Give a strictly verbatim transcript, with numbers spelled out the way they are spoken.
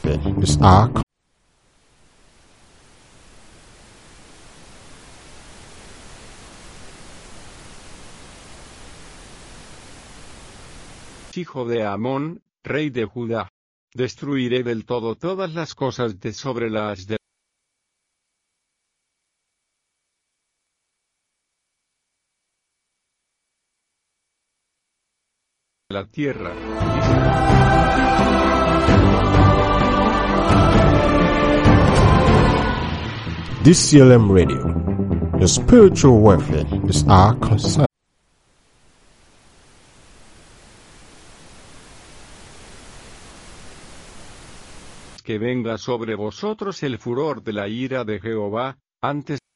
warfare is our hijo de Amón, rey de Judá. Destruiré del todo todas las cosas de sobre las de la tierra. This C L M Radio. Your spiritual welfare is our concern. Que venga sobre vosotros el furor de la ira de Jehová, antes